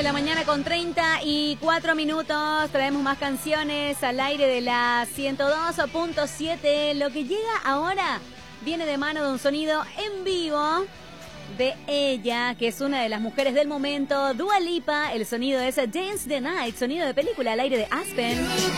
la mañana con 34 minutos. Traemos más canciones al aire de la 102.7. Lo que llega ahora viene de mano de un sonido en vivo de ella, que es una de las mujeres del momento, Dua Lipa. El sonido es Dance the Night, sonido de película al aire de Aspen.